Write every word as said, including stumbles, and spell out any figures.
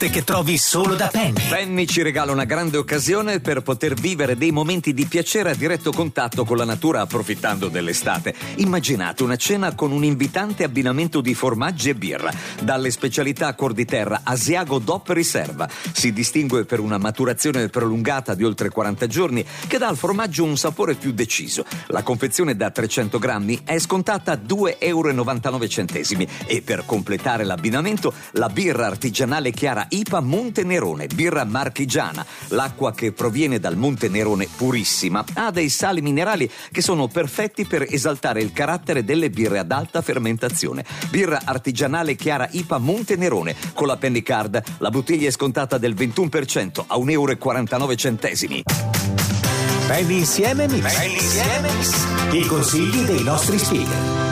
che trovi solo da Penny. Penny ci regala una grande occasione per poter vivere dei momenti di piacere a diretto contatto con la natura approfittando dell'estate. Immaginate una cena con un invitante abbinamento di formaggi e birra. Dalle specialità a cuor di terra, Asiago D O P Riserva. Si distingue per una maturazione prolungata di oltre quaranta giorni che dà al formaggio un sapore più deciso. La confezione da trecento grammi è scontata a due euro e novantanove centesimi e per completare l'abbinamento la birra artigianale chiara I P A Monte Nerone, birra marchigiana. L'acqua che proviene dal Monte Nerone purissima ha dei sali minerali che sono perfetti per esaltare il carattere delle birre ad alta fermentazione. Birra artigianale chiara I P A Monte Nerone con la Penny Card. La bottiglia è scontata del ventuno per cento a un euro e quarantanove centesimi. Penny insieme Mix. Penny insieme Mix. I consigli dei nostri speaker.